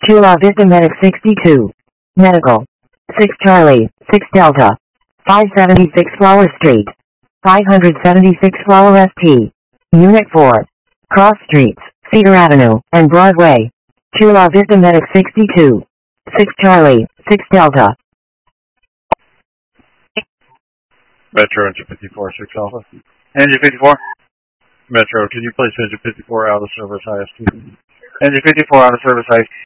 Chula Vista Medic 62. Medical. 6 Charlie, 6 Delta. 576 Flower Street. 576 Flower ST. Unit 4. Cross Streets, Cedar Avenue, and Broadway. Chula Vista Medic 62. 6 Charlie, 6 Delta. Metro, engine 54, 6 Alpha. Engine 54. Metro, can you place engine 54 out of service IST? Engine 54 out of service IST.